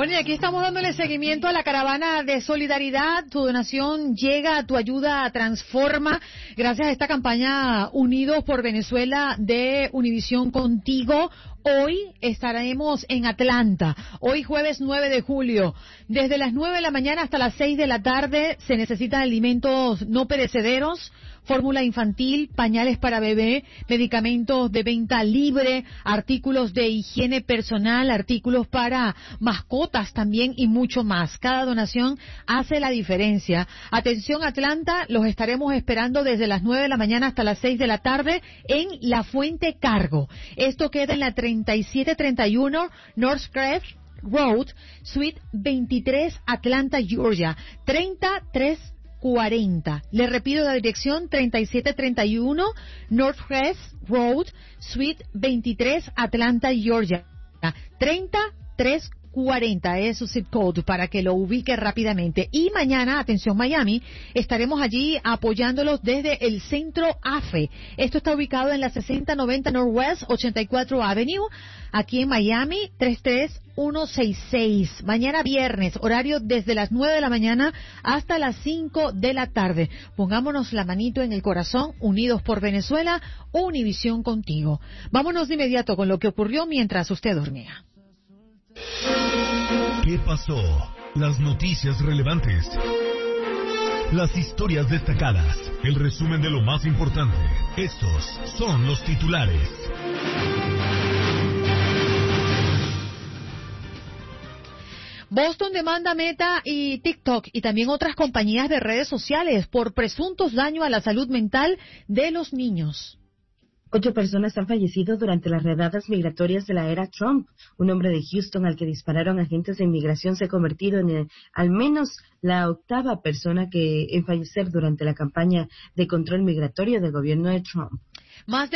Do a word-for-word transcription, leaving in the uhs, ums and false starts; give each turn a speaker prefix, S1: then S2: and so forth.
S1: Bueno, y aquí estamos dándole seguimiento a la caravana de solidaridad. Tu donación llega, tu ayuda transforma. Gracias a esta campaña Unidos por Venezuela de Univisión Contigo. Hoy estaremos en Atlanta, hoy jueves nueve de julio. Desde las nueve de la mañana hasta las seis de la tarde se necesitan alimentos no perecederos, fórmula infantil, pañales para bebé, medicamentos de venta libre, artículos de higiene personal, artículos para mascotas también y mucho más. Cada donación hace la diferencia. Atención Atlanta, los estaremos esperando desde las nueve de la mañana hasta las seis de la tarde en La Fuente Cargo. Esto queda en la treinta y siete treinta y uno North Crest Road, Suite veintitrés, Atlanta, Georgia, treinta tres cuarenta. Le repito la dirección, treinta y siete treinta y uno North Crest Road, Suite veintitrés, Atlanta, Georgia, treinta tres cuarenta es su zip code para que lo ubique rápidamente. Y mañana, atención Miami, estaremos allí apoyándolos desde el Centro A F E. Esto está ubicado en la sesenta noventa Northwest ochenta y cuatro Avenue, aquí en Miami, tres tres uno seis seis. Mañana viernes, horario desde las nueve de la mañana hasta las cinco de la tarde. Pongámonos la manito en el corazón, Unidos por Venezuela, Univisión Contigo. Vámonos de inmediato con lo que ocurrió mientras usted dormía.
S2: ¿Qué pasó? Las noticias relevantes. Las historias destacadas. El resumen de lo más importante. Estos son los titulares.
S1: Boston demanda Meta y TikTok y también otras compañías de redes sociales por presuntos daños a la salud mental de los niños.
S3: Ocho personas han fallecido durante las redadas migratorias de la era Trump. Un hombre de Houston al que dispararon agentes de inmigración se ha convertido en el, al menos la octava persona que en fallecer durante la campaña de control migratorio del gobierno de Trump.
S1: Más de